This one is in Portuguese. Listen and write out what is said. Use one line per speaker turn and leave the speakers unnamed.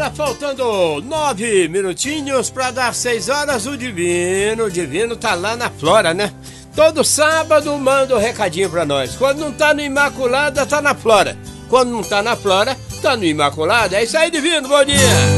Tá faltando 9 minutinhos pra dar 6 horas. O Divino tá lá na Flora, né? Todo sábado manda um recadinho pra nós. Quando não tá no Imaculada, tá na Flora. Quando não tá na Flora, tá no Imaculada. É isso aí, Divino, bom dia!